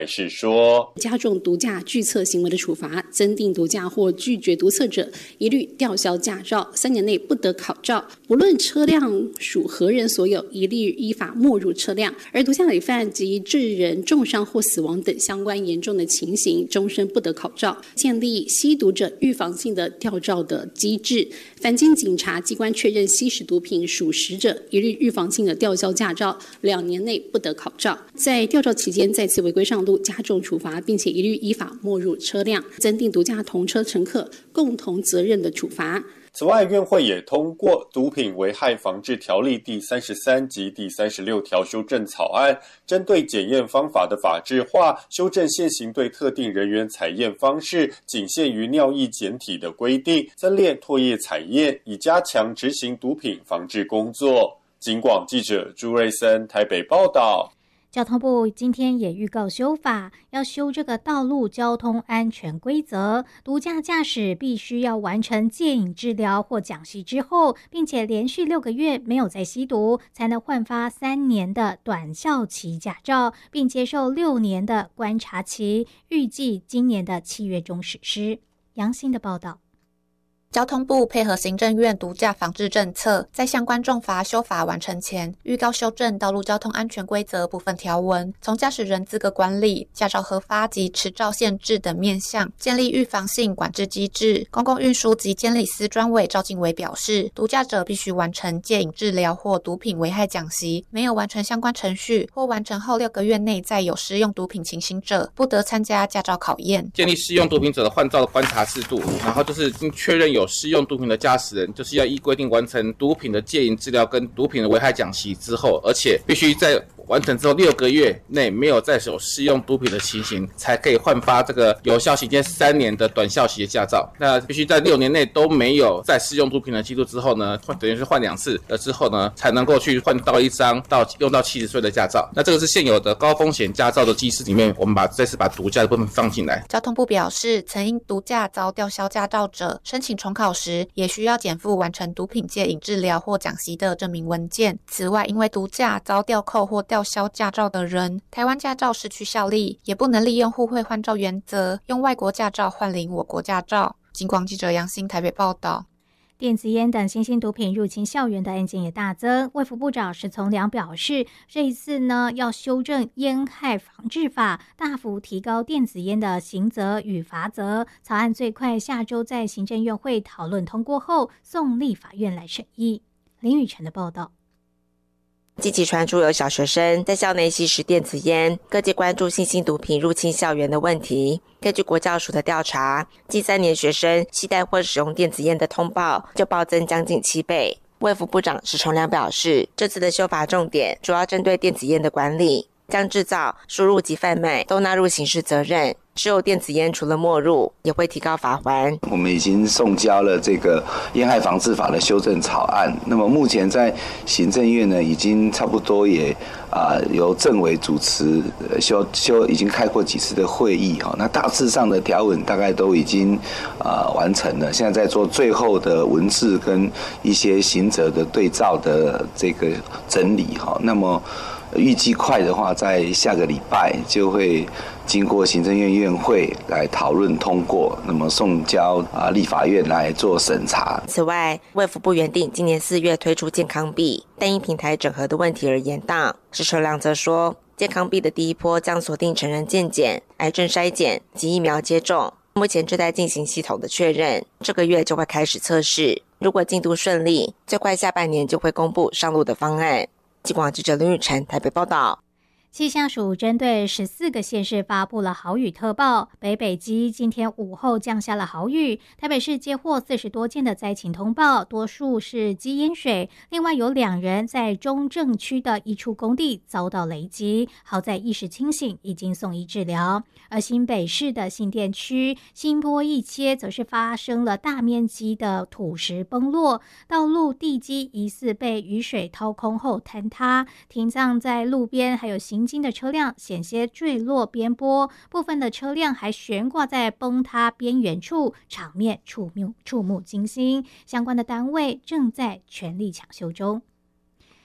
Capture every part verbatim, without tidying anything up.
是说， 加重毒驾拒测行为的处罚，增订毒驾或拒绝毒测者一律吊销驾照，三年内不得考照。无论车辆属何人所有，一律依法没入车辆。而毒驾累犯及致人重伤或死亡等相关严重的情形，终身不得考照。建立吸毒者预防性的吊照的机制，凡经警察机关确认吸食毒品属实者，一律预防性的吊销驾照，两年内不得考照。在吊照期间再次违规上路，加重处罚，并且一律依法没入车辆，增订毒驾同车乘客共同责任的处罚。 此外，院会也通过《毒品危害防治条例》第三十三及第三十六条修正草案，针对检验方法的法制化，修正现行对特定人员采验方式仅限于尿液检体的规定，增列唾液采验，以加强执行毒品防治工作。警广记者朱瑞森台北报道。 交通部今天也预告修法，要修这个道路交通安全规则，毒驾驾驶必须要完成戒瘾治疗或讲习之后，并且连续六个月没有再吸毒，才能换发三年的短效期驾照，并接受六年的观察期，预计今年的七月中实施。杨欣的报道。 交通部配合行政院毒驾防治政策，在相关重罚修法完成前，预告修正道路交通安全规则部分条文，从驾驶人资格管理、驾照核发及持照限制等面向，建立预防性管制机制。公共运输及监理司专委赵敬伟表示，毒驾者必须完成戒瘾治疗或毒品危害讲习，没有完成相关程序或完成后六个月内再有施用毒品情形者，不得参加驾照考验。 建立施用毒品者的换照的观察制度，然后就是确认有有施用毒品的驾驶人，就是要依规定完成毒品的戒瘾治疗跟毒品的危害讲习之后，而且必须在完成之后六个月内没有再有施用毒品的情形，才可以换发这个有效期间三年的短效期的驾照。那必须在六年内都没有再施用毒品的记录之后呢，等于是换两次了之后呢，才能够去换到一张到用到七十岁的驾照。那这个是现有的高风险驾照的机制里面，我们把这次把毒驾的部分放进来。 交通部表示，曾因毒驾遭吊销驾照者，申请重考时也需要减负完成毒品戒瘾治疗或讲习的证明文件。此外，因为毒驾遭吊扣或吊销驾照的人，台湾驾照失去效力，也不能利用互惠换照原则，用外国驾照换领我国驾照。警广记者杨欣台北报道。 电子烟等新兴毒品入侵校园的案件也大增。卫福部长石从良表示，这一次呢要修正烟害防治法，大幅提高电子烟的刑责与罚则。草案最快下周在行政院会讨论通过后，送立法院来审议。林宇晨的报道。 近期传出有小学生在校内吸食电子烟，各界关注新兴毒品入侵校园的问题。根据国教署的调查，近三年学生携带或使用电子烟的通报就暴增将近七倍。卫福部长石崇良表示，这次的修法重点主要针对电子烟的管理，将制造、输入及贩卖都纳入刑事责任。持有电子烟除了没入，也会提高罚锾。 我们已经送交了这个烟害防治法的修正草案，那么目前在行政院呢，已经差不多也啊、呃、由政委主持修修，已经开过几次的会议哈。那大致上的条文大概都已经啊、呃、完成了，现在在做最后的文字跟一些刑责的对照的这个整理哈。那么预计快的话，在下个礼拜就会经过行政院院会来讨论通过，那么送交啊立法院来做审查。 此外，卫福部原定今年四月推出健康币，但因平台整合的问题而延宕。石崇良则说，健康币的第一波将锁定成人健检、癌症筛检及疫苗接种，目前正在进行系统的确认，这个月就会开始测试。如果进度顺利，最快下半年就会公布上路的方案。警广记者林宇晨台北报道。 气象署针对十四个县市发布了豪雨特报，北北基今天午后降下了豪雨，台北市接获四十多件的灾情通报，多数是积淹水，另外有两人在中正区的一处工地遭到雷击，好在意识清醒，已经送医治疗。而新北市的新店区新坡一街则是发生了大面积的土石崩落，道路地基疑似被雨水掏空后坍塌，停葬在路边还有行经的车辆险些坠落边坡，部分的车辆还悬挂在崩塌边缘处，场面触目触目惊心。相关的单位正在全力抢修中。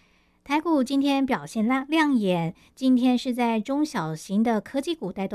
台股今天表现亮亮眼，今天是在中小型的科技股带动